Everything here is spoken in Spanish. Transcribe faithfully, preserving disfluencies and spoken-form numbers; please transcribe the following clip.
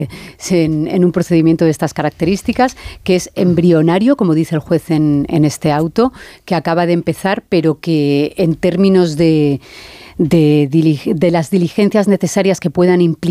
En, en un procedimiento de estas características, que es embrionario, como dice el juez en, en este auto, que acaba de empezar, pero que en términos de, de, de las diligencias necesarias que puedan implicar